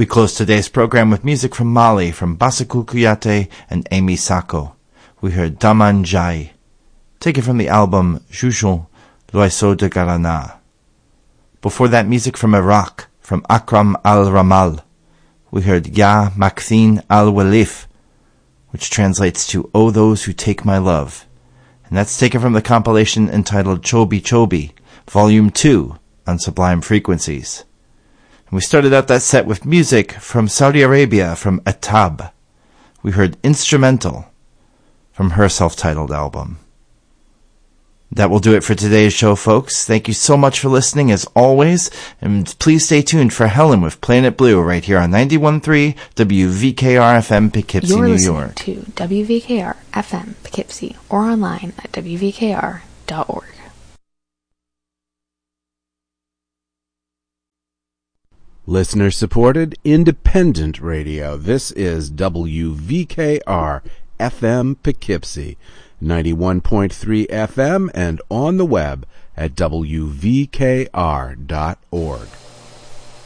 We close today's program with music from Mali, from Basaku Kuyate and Amy Sako. We heard Daman Jai, taken from the album Jujon, L'Oiseau de Garana. Before that, music from Iraq, from Akram al-Ramal. We heard Ya Makthin al-Walif, which translates to O Those Who Take My Love. And that's taken from the compilation entitled Chobi Chobi, Volume 2, on Sublime Frequencies. And we started out that set with music from Saudi Arabia, from Atab. We heard Instrumental from her self-titled album. That will do it for today's show, folks. Thank you so much for listening, as always. And please stay tuned for Helen with Planet Blue right here on 91.3 WVKR-FM Poughkeepsie, New York. You're listening to WVKR-FM Poughkeepsie, or online at WVKR.org. Listener-supported independent radio. This is WVKR-FM Poughkeepsie. 91.3 FM and on the web at WVKR.org.